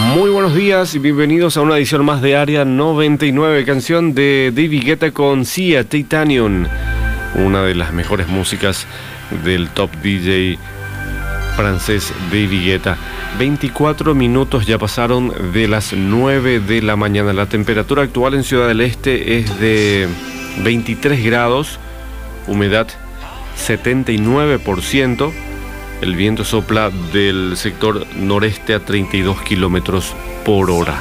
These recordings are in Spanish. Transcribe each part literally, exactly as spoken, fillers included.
Muy buenos días y bienvenidos a una edición más de Área noventa y nueve, canción de David Guetta con Sia, Titanium, una de las mejores músicas del top D J francés David Guetta. veinticuatro minutos ya pasaron de las nueve de la mañana. La temperatura actual en Ciudad del Este es de veintitrés grados, humedad setenta y nueve por ciento. El viento sopla del sector noreste a treinta y dos kilómetros por hora.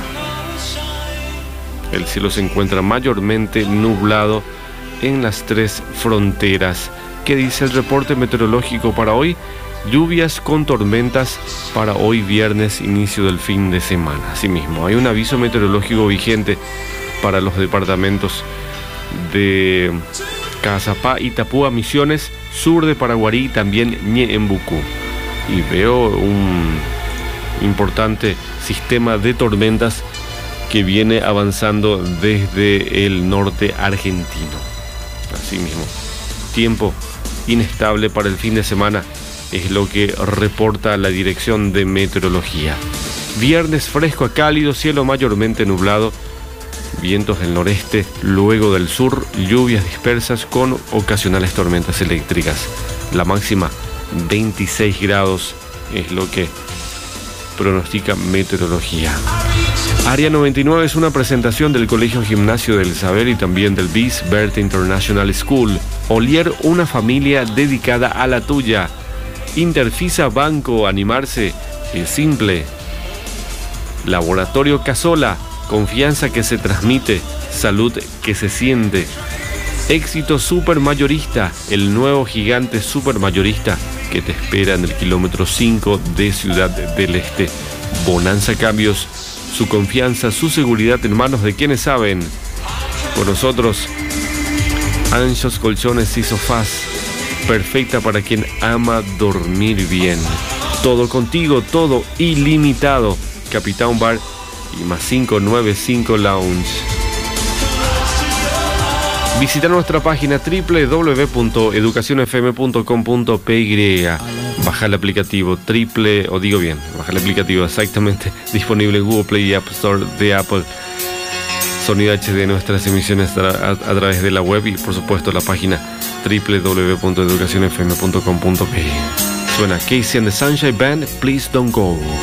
El cielo se encuentra mayormente nublado en las tres fronteras. ¿Qué dice el reporte meteorológico para hoy? Lluvias con tormentas para hoy viernes, inicio del fin de semana. Asimismo, hay un aviso meteorológico vigente para los departamentos de Cazapá, Itapúa, Misiones, sur de Paraguarí y también Ñeembucú. Y veo un importante sistema de tormentas que viene avanzando desde el norte argentino. Asimismo, tiempo inestable para el fin de semana es lo que reporta la Dirección de Meteorología. Viernes fresco a cálido, cielo mayormente nublado, vientos del noreste, luego del sur, lluvias dispersas con ocasionales tormentas eléctricas. La máxima veintiséis grados es lo que pronostica meteorología. Área noventa y nueve es una presentación del Colegio Gimnasio del Saber y también del B I S Berthe International School. Olier, una familia dedicada a la tuya. Interfisa Banco, animarse es simple. Laboratorio Casola, confianza que se transmite, salud que se siente. Éxito Supermayorista, el nuevo gigante supermayorista que te espera en el kilómetro cinco de Ciudad del Este. Bonanza Cambios, su confianza, su seguridad en manos de quienes saben. Con nosotros, Anchos Colchones y Sofás, perfecta para quien ama dormir bien. Todo contigo, todo ilimitado. Capitán Bar y más cinco nueve cinco Lounge. Visita nuestra página doble u doble u doble u punto educación f m punto com punto p y. Baja el aplicativo triple, o digo bien, baja el aplicativo exactamente, disponible en Google Play y App Store de Apple. Sonido H D, nuestras emisiones a, a, a través de la web y por supuesto la página doble u doble u doble u punto educación f m punto com punto p y. Suena Casey and the Sunshine Band, Please Don't Go.